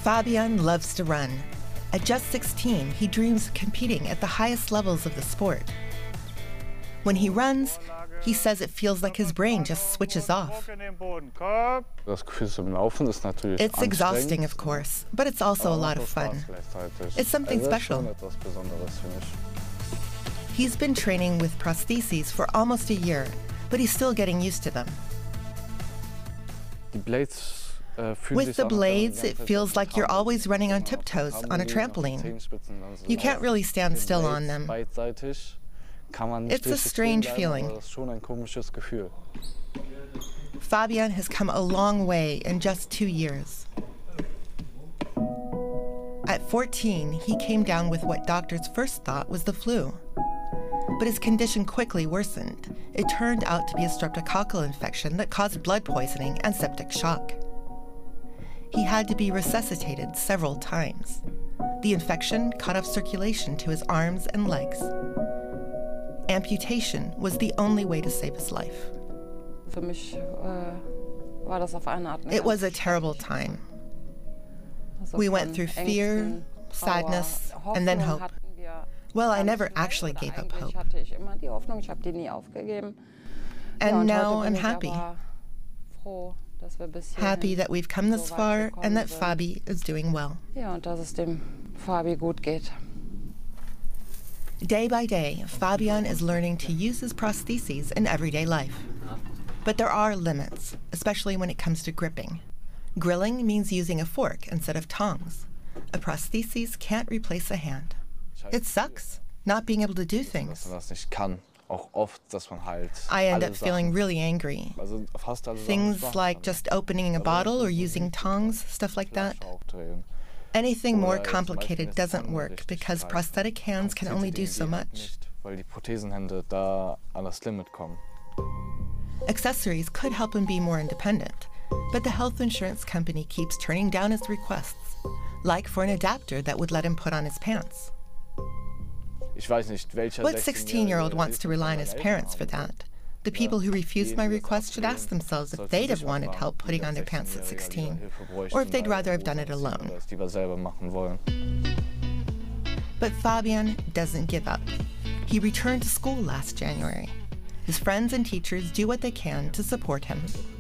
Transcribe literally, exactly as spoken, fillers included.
Fabian loves to run. At just sixteen, he dreams of competing at the highest levels of the sport. When he runs, he says it feels like his brain just switches off. It's exhausting, of course, but it's also a lot of fun. It's something special. He's been training with prostheses for almost a year, but he's still getting used to them. With the blades, it feels like you're always running on tiptoes on a trampoline. You can't really stand still on them. It's a strange feeling. Fabian has come a long way in just two years. At fourteen, he came down with what doctors first thought was the flu. But his condition quickly worsened. It turned out to be a streptococcal infection that caused blood poisoning and septic shock. He had to be resuscitated several times. The infection cut off circulation to his arms and legs. Amputation was the only way to save his life. It was a terrible time. We went through fear, sadness, and then hope. Well, I never actually gave up hope. And now I'm happy. Happy that we've come this far and that Fabi is doing well. Day by day, Fabian is learning to use his prostheses in everyday life. But there are limits, especially when it comes to gripping. Grilling means using a fork instead of tongs. A prosthesis can't replace a hand. It sucks, not being able to do things. I end up feeling really angry. Things like just opening a bottle or using tongs, stuff like that. Anything more complicated doesn't work because prosthetic hands can only do so much. Accessories could help him be more independent, but the health insurance company keeps turning down his requests, like for an adapter that would let him put on his pants. What sixteen-year-old wants to rely on his parents for that? The people who refused my request should ask themselves if they'd have wanted help putting on their pants at sixteen, or if they'd rather have done it alone. But Fabian doesn't give up. He returned to school last January. His friends and teachers do what they can to support him.